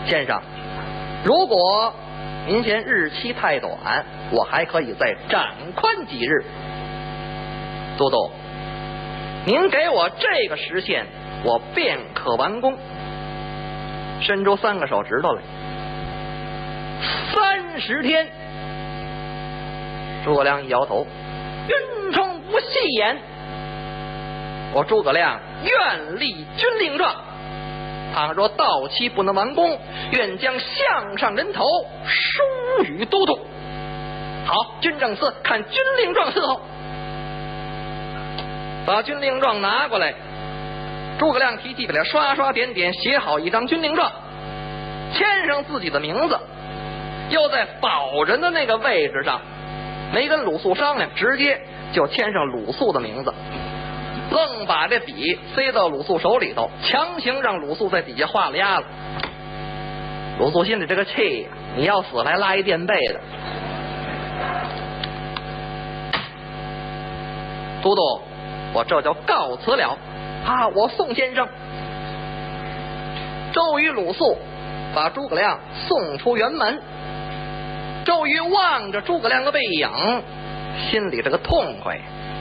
先生，如果您嫌日期太短，我还可以再展宽几日。都督，您给我这个时限，我便可完工。伸出3个手指头来，30天。诸葛亮一摇头，云冲不戏言。我诸葛亮愿立军令状，倘若到期不能完工，愿将项上人头书与都督。好，军政司看军令状伺候。把军令状拿过来，诸葛亮提起来，刷刷点点写好一张军令状，签上自己的名字，又在保人的那个位置上没跟鲁肃商量，直接就签上鲁肃的名字，愣把这笔塞到鲁肃手里头，强行让鲁肃在底下画了押了。鲁肃心里这个气，你要死还拉一垫背的。都督，我这就告辞了啊！我宋先生。周瑜、鲁肃把诸葛亮送出辕门。周瑜望着诸葛亮的背影，心里这个痛快。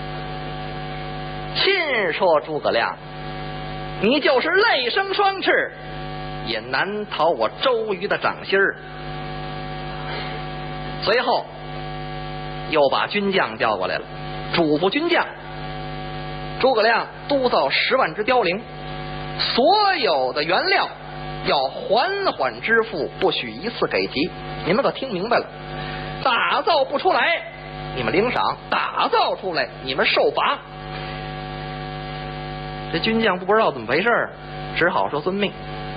心说诸葛亮，你就是泪生双翅，也难逃我周瑜的掌心儿。随后又把军将叫过来了，嘱咐军将，诸葛亮督造10万只凋零，所有的原料要缓缓支付，不许一次给齐。你们可听明白了？打造不出来，你们领赏；打造出来，你们受罚。这军将不知道怎么回事，只好说遵命。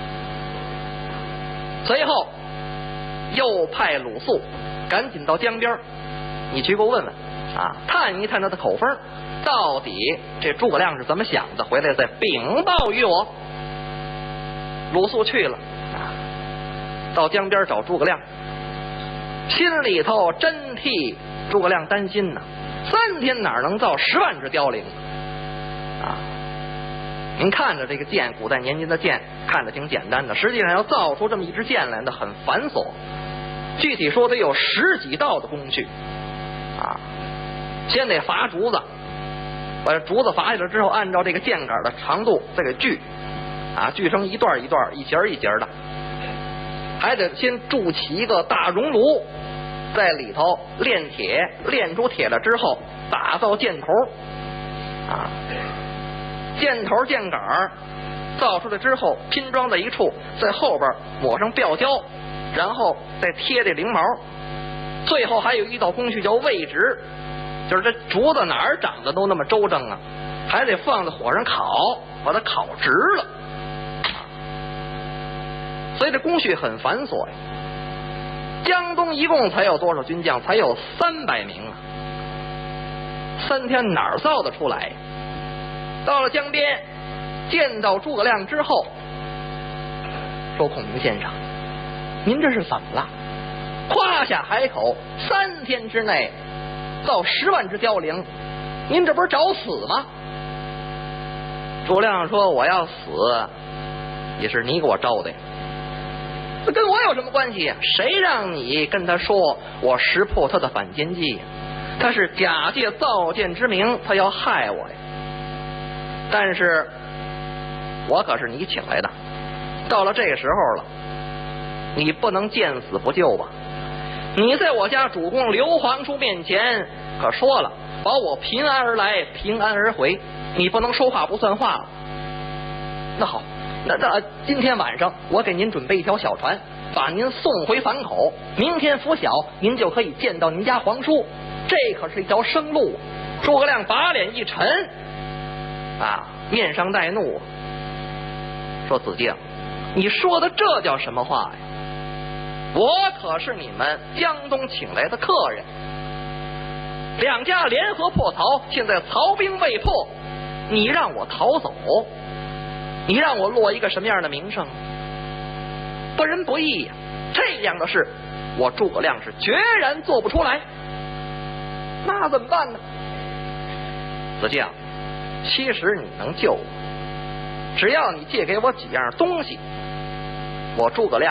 随后又派鲁肃赶紧到江边，你去给我问问啊，探一探他的口风，到底这诸葛亮是怎么想的，回来再禀报于我。鲁肃去了，到江边找诸葛亮，心里头真替诸葛亮担心呐。3天哪能造10万只凋零啊？您看着这个剑，古代年间的剑看着挺简单的，实际上要造出这么一支剑来呢，很繁琐。具体说得有10几道的工序啊。先得伐竹子，把竹子伐下来之后，按照这个剑杆的长度再给锯啊，锯成一段一段、一节一节的。还得先筑起一个大熔炉，在里头炼铁，炼出铁来之后，打造箭头啊。箭头箭杆造出来之后，拼装在一处，在后边抹上吊胶，然后再贴这翎毛。最后还有一道工序叫位直，就是这竹子哪儿长得都那么周正啊，还得放在火上烤，把它烤直了。所以这工序很繁琐呀。江东一共才有多少军将？才有300名啊！3天哪儿造得出来？到了江边，见到诸葛亮之后，说：“孔明先生，您这是怎么了？夸下海口，3天之内造10万只凋零，您这不是找死吗？”诸葛亮说：“我要死，也是你给我招的呀，这跟我有什么关系呀？谁让你跟他说我识破他的反间计呀？他是假借造剑之名，他要害我呀。但是我可是你请来的，到了这个时候了，你不能见死不救吧？你在我家主公刘皇叔面前可说了，保我平安而来，平安而回，你不能说话不算话了。那好，那今天晚上我给您准备一条小船，把您送回樊口，明天拂晓您就可以见到您家皇叔，这可是一条生路。”诸葛亮把脸一沉啊，面上带怒，说：“子敬，你说的这叫什么话呀？我可是你们江东请来的客人，2家联合破曹，现在曹兵未破，你让我逃走，你让我落一个什么样的名声？不仁不义呀！这样的事，我诸葛亮是决然做不出来。那怎么办呢？子敬，其实你能救我，只要你借给我几样东西，我诸葛亮